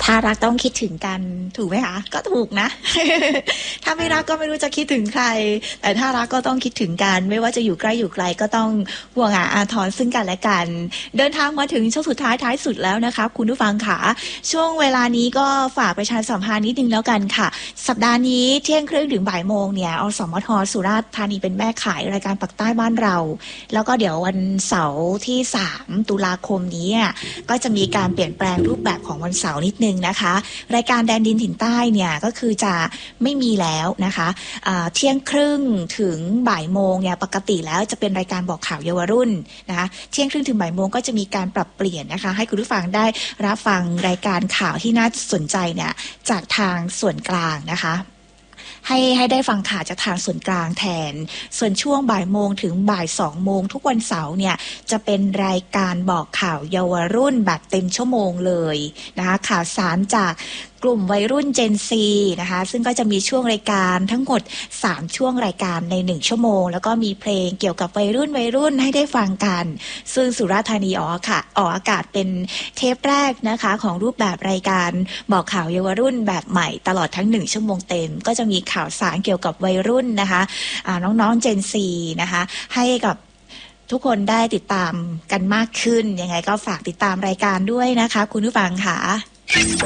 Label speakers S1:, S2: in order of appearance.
S1: ถ้ารักต้องคิดถึงกันถูกไหมคะก็ถูกนะ ถ้าไม่รักก็ไม่รู้จะคิดถึงใครแต่ถ้ารักก็ต้องคิดถึงกันไม่ว่าจะอยู่ใกล้อยู่ไกลก็ต้องห่วงอาทรซึ่งกันและกันเดินทางมาถึงช่วงสุดท้ายสุดแล้วนะคะคุณผู้ฟังค่ะช่วงเวลานี้ก็ฝากประชาสัมพันธ์นิดนึงแล้วกันค่ะสัปดาห์นี้เที่ยงครึ่งถึงบ่ายโมงเนี่ยอสมทสุราษฎร์ธานีเป็นแม่ขายรายการปักใต้บ้านเราแล้วก็เดี๋ยววันเสาร์ที่3ตุลาคมนี้ก็จะมีการเปลี่ยนแปลงรูปแบบของวันเสาร์นิดนึงนะคะรายการแดนดินถิ่นใต้เนี่ยก็คือจะไม่มีแล้วนะคะเที่ยงครึ่งถึงบ่ายโมงเนี่ยปกติแล้วจะเป็นรายการบอกข่าวเยาวรุ่นนะคะเที่ยงครึ่งถึงบ่ายโมงก็จะมีการปรับเปลี่ยนนะคะให้คุณผู้ฟังได้รับฟังรายการข่าวที่น่าสนใจเนี่ยจากทางส่วนกลางนะคะให้ได้ฟังข่าวจากทางส่วนกลางแทนส่วนช่วงบ่ายโมงถึงบ่าย2โมงทุกวันเสาร์เนี่ยจะเป็นรายการบอกข่าวเยาวรุ่นแบบเต็มชั่วโมงเลยนะคะข่าวสารจากกลุ่มวัยรุ่น Gen Z นะคะซึ่งก็จะมีช่วงรายการทั้งหมด3ช่วงรายการใน1ชั่วโมงแล้วก็มีเพลงเกี่ยวกับวัยรุ่นให้ได้ฟังกันซึ่งสุราษฎร์ธานีออกอากาศเป็นเทปแรกนะคะของรูปแบบรายการบอกข่าวเยาวรุ่นแบบใหม่ตลอดทั้ง1ชั่วโมงเต็มก็จะมีข่าวสารเกี่ยวกับวัยรุ่นนะคะน้องๆ Gen Z นะคะให้กับทุกคนได้ติดตามกันมากขึ้นยังไงก็ฝากติดตามรายการด้วยนะคะคุณผู้ฟังค่ะ